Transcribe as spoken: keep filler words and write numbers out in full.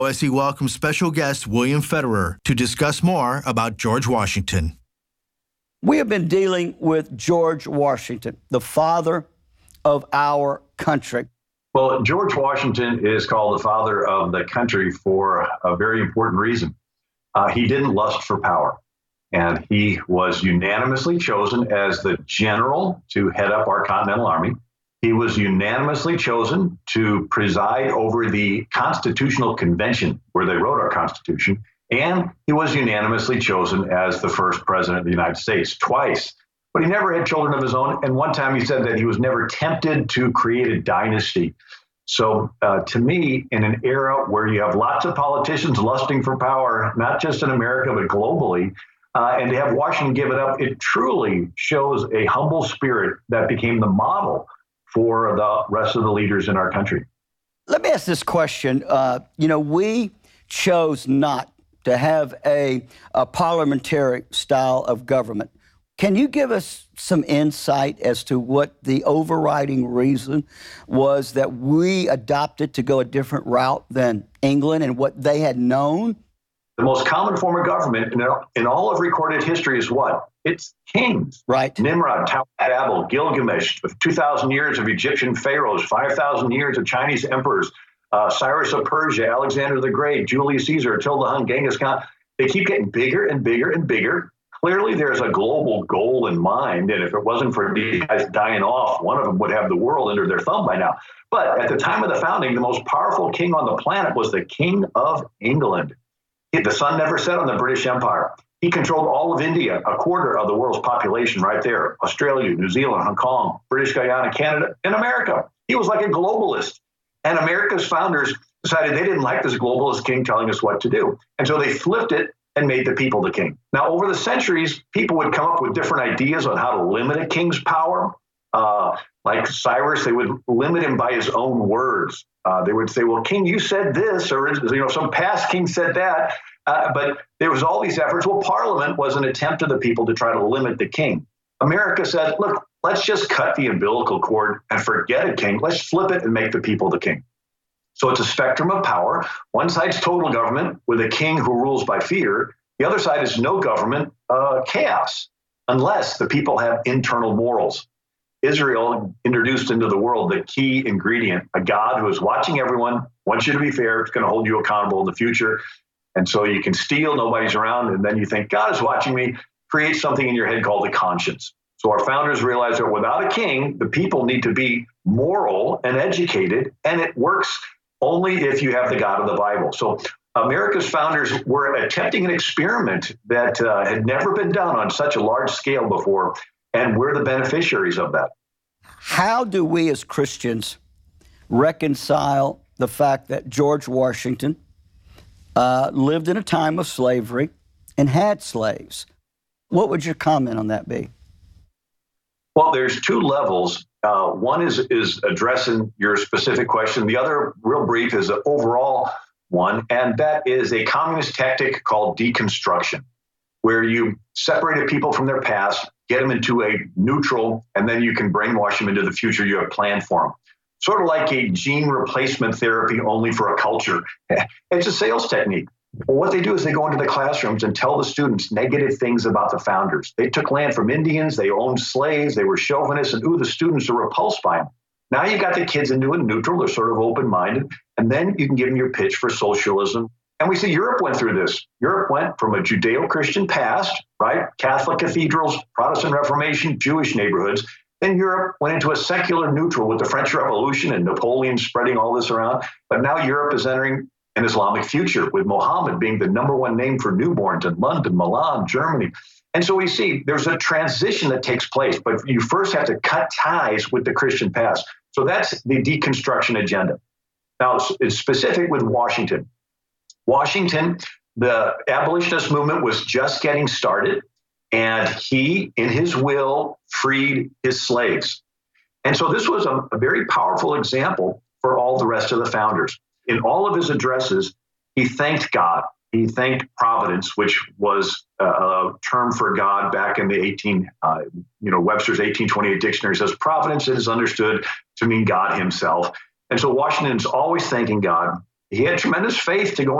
As he welcomes special guest William Federer to discuss more about George Washington. We have been dealing with George Washington, the father of our country. Well, George Washington is called the father of the country for a very important reason. Uh, he didn't lust for power, and he was unanimously chosen as the general to head up our Continental Army. He was unanimously chosen to preside over the Constitutional Convention, where they wrote our Constitution, and he was unanimously chosen as the first president of the United States twice. But he never had children of his own, and one time he said that he was never tempted to create a dynasty. So uh, to me, in an era where you have lots of politicians lusting for power, not just in America, but globally, uh, and to have Washington give it up, it truly shows a humble spirit that became the model for the rest of the leaders in our country. Let me ask this question. Uh, you know, we chose not to have a, a parliamentary style of government. Can you give us some insight as to what the overriding reason was that we adopted to go a different route than England and what they had known? The most common form of government in, in all of recorded history is what? It's kings. Right. Nimrod, Tower of Babel, Gilgamesh, with two thousand years of Egyptian pharaohs, five thousand years of Chinese emperors, uh, Cyrus of Persia, Alexander the Great, Julius Caesar, Attila the Hun, Genghis Khan. They keep getting bigger and bigger and bigger. Clearly, there's a global goal in mind, and if it wasn't for these guys dying off, one of them would have the world under their thumb by now. But at the time of the founding, the most powerful king on the planet was the King of England. The sun never set on the British Empire. He controlled all of India, a quarter of the world's population right there. Australia, New Zealand, Hong Kong, British Guyana, Canada, and America. He was like a globalist. And America's founders decided they didn't like this globalist king telling us what to do. And so they flipped it and made the people the king. Now, over the centuries, people would come up with different ideas on how to limit a king's power. Uh, like Cyrus, they would limit him by his own words. Uh, they would say, well, king, you said this, or you know, some past king said that. Uh, but there was all these efforts. Well, Parliament was an attempt of the people to try to limit the king. America said, look, let's just cut the umbilical cord and forget a king. Let's flip it and make the people the king. So it's a spectrum of power. One side's total government with a king who rules by fear. The other side is no government, uh, chaos, unless the people have internal morals. Israel introduced into the world the key ingredient, a God who is watching everyone, wants you to be fair, it's going to hold you accountable in the future. And so you can steal, nobody's around, and then you think, God is watching me, create something in your head called a conscience. So our founders realized that without a king, the people need to be moral and educated, and it works only if you have the God of the Bible. So America's founders were attempting an experiment that uh, had never been done on such a large scale before, and we're the beneficiaries of that. How do we as Christians reconcile the fact that George Washington uh, lived in a time of slavery and had slaves? What would your comment on that be? Well, there's two levels. Uh, one is is addressing your specific question. The other, real brief, is an overall one, and that is a communist tactic called deconstruction, where you separated people from their past, get them into a neutral, and then you can brainwash them into the future you have planned for them. Sort of like a gene replacement therapy only for a culture. It's a sales technique. Well, what they do is they go into the classrooms and tell the students negative things about the founders. They took land from Indians, they owned slaves, they were chauvinists, and ooh, the students are repulsed by them. Now you got the kids into a neutral, they're sort of open-minded, and then you can give them your pitch for socialism. And we see Europe went through this. Europe went from a Judeo-Christian past, right? Catholic cathedrals, Protestant Reformation, Jewish neighborhoods. Then Europe went into a secular neutral with the French Revolution and Napoleon spreading all this around. But now Europe is entering an Islamic future with Muhammad being the number one name for newborns in London, Milan, Germany. And so we see there's a transition that takes place, but you first have to cut ties with the Christian past. So that's the deconstruction agenda. Now, it's specific with Washington. Washington, the abolitionist movement was just getting started, and he, in his will, freed his slaves. And so this was a, a very powerful example for all the rest of the founders. In all of his addresses, he thanked God. He thanked Providence, which was a term for God back in the eighteen, uh, you know, Webster's eighteen twenty-eight dictionary says Providence is understood to mean God himself. And so Washington's always thanking God. he had tremendous faith to go